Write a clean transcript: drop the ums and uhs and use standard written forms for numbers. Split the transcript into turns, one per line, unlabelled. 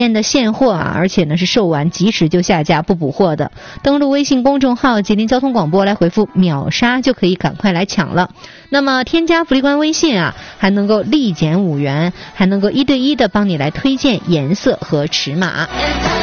的现货啊，而且呢是售完及时就下架不补货的。登录微信公众号吉林交通广播来回复秒杀就可以赶快来抢了。那么添加福利官微信啊，还能够立减5元，还能够1对1的帮你来推荐颜色和尺码。